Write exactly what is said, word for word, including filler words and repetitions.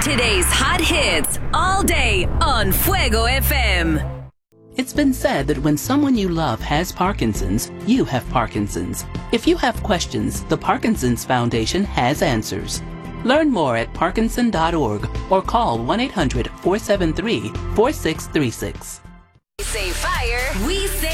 Today's hot hits all day on Fuego F M. It's been said that when someone you love has Parkinson's, you have Parkinson's. If you have questions, the Parkinson's Foundation has answers. Learn more at parkinson dot org or call one eight hundred four seven three four six three six. Say fire, we